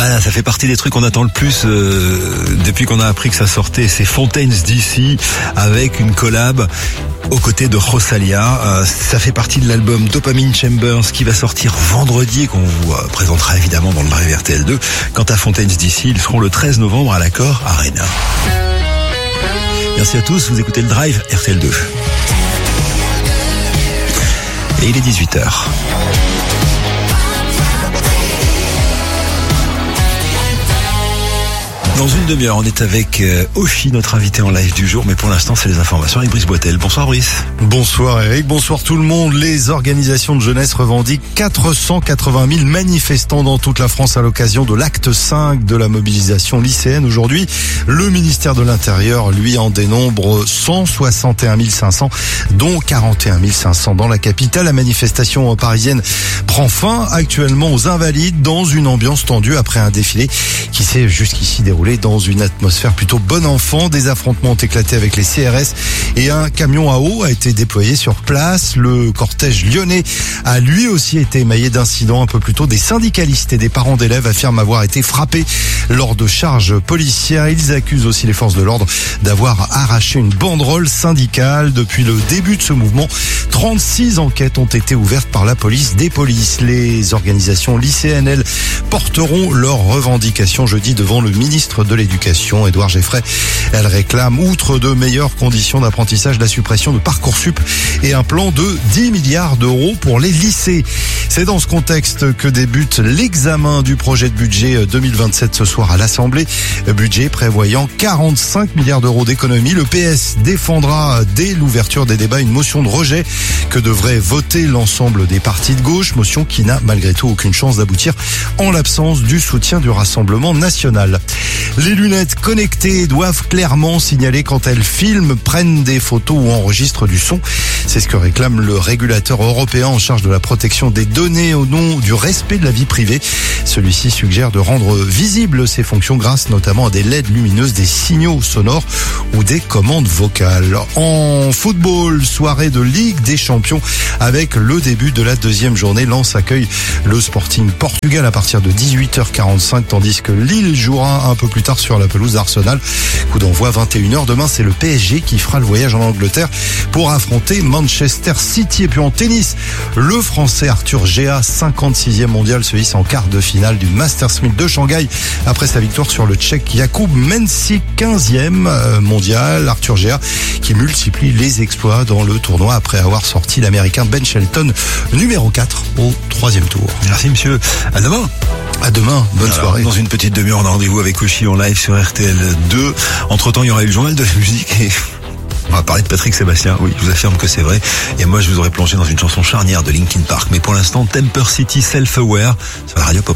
Voilà, ça fait partie des trucs qu'on attend le plus depuis qu'on a appris que ça sortait. C'est Fontaines DC avec une collab aux côtés de Rosalia. Ça fait partie de l'album Dopamine Chambers qui va sortir vendredi et qu'on vous présentera évidemment dans le Drive RTL2. Quant à Fontaines DC, ils seront le 13 novembre à l'Accor Arena. Merci à tous, vous écoutez le Drive RTL2. Et il est 18h. Dans une demi-heure, on est avec Oshi, notre invité en live du jour. Mais pour l'instant, c'est les informations avec Brice Boitel. Bonsoir Brice. Bonsoir Eric, bonsoir tout le monde. Les organisations de jeunesse revendiquent 480 000 manifestants dans toute la France à l'occasion de l'acte 5 de la mobilisation lycéenne. Aujourd'hui, le ministère de l'Intérieur, lui, en dénombre 161 500, dont 41 500 dans la capitale. La manifestation parisienne prend fin actuellement aux Invalides dans une ambiance tendue après un défilé qui s'est jusqu'ici déroulé dans une atmosphère plutôt bon enfant. Des affrontements ont éclaté avec les CRS et un camion à eau a été déployé sur place. Le cortège lyonnais a lui aussi été émaillé d'incidents un peu plus tôt. Des syndicalistes et des parents d'élèves affirment avoir été frappés lors de charges policières. Ils accusent aussi les forces de l'ordre d'avoir arraché une banderole syndicale. Depuis le début de ce mouvement, 36 enquêtes ont été ouvertes par la police des polices. Les organisations lycéennes, elles, porteront leurs revendications jeudi devant le ministre de l'Éducation, Édouard Geffray. Elle réclame, outre de meilleures conditions d'apprentissage, la suppression de Parcoursup et un plan de 10 milliards d'euros pour les lycées. C'est dans ce contexte que débute l'examen du projet de budget 2027 ce soir à l'Assemblée. Budget prévoyant 45 milliards d'euros d'économies. Le PS défendra dès l'ouverture des débats une motion de rejet que devrait voter l'ensemble des partis de gauche. Motion qui n'a malgré tout aucune chance d'aboutir en l'absence du soutien du Rassemblement national. Les lunettes connectées doivent clairement signaler quand elles filment, prennent des photos ou enregistrent du son. C'est ce que réclame le régulateur européen en charge de la protection des données au nom du respect de la vie privée. Celui-ci suggère de rendre visibles ces fonctions grâce notamment à des LED lumineuses, des signaux sonores ou des commandes vocales. En football, soirée de Ligue des Champions avec le début de la deuxième journée. Lens accueille le Sporting Portugal à partir de 18h45 tandis que Lille jouera un peu plus tard sur la pelouse d'Arsenal. Coup d'envoi 21h. Demain, c'est le PSG qui fera le voyage en Angleterre pour affronter Manchester City. Et puis en tennis, le Français Arthur Géa, 56e mondial, se hisse en quart de finale du Masters 1000 de Shanghai après sa victoire sur le Tchèque Jakub Mensik, 15e mondial. Arthur Géa qui multiplie les exploits dans le tournoi après avoir sorti l'Américain Ben Shelton, numéro 4 au 3e tour. Merci monsieur. À demain. À demain, bonne soirée. Dans une petite demi-heure, on a rendez-vous avec Oshi en live sur RTL2. Entre-temps, il y aura eu le journal de la musique et on va parler de Patrick Sébastien. Oui, je vous affirme que c'est vrai. Et moi, je vous aurais plongé dans une chanson charnière de Linkin Park. Mais pour l'instant, Temper City Self-Aware sur la radio Pop.